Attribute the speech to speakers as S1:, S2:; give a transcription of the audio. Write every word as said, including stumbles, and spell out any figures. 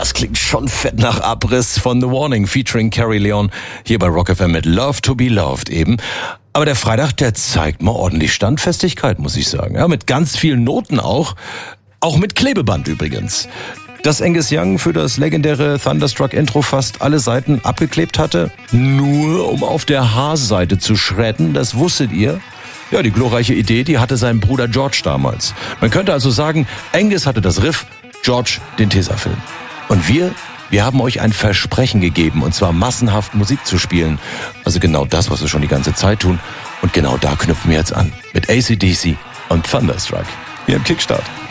S1: das klingt schon fett nach Abriss von The Warning featuring Carrie Leon hier bei Rock F M mit Love to be Loved eben. Aber der Freitag, der zeigt mal ordentlich Standfestigkeit, muss ich sagen. Ja, mit ganz vielen Noten auch. Auch mit Klebeband übrigens. Dass Angus Young für das legendäre Thunderstruck-Intro fast alle Seiten abgeklebt hatte, nur um auf der H-Seite zu shredden, das wusstet ihr? Ja, die glorreiche Idee, die hatte sein Bruder George damals. Man könnte also sagen, Angus hatte das Riff, George den Tesafilm. Und wir, wir haben euch ein Versprechen gegeben, und zwar massenhaft Musik zu spielen. Also genau das, was wir schon die ganze Zeit tun. Und genau da knüpfen wir jetzt an. Mit A C D C und Thunderstruck. Hier im Kickstart.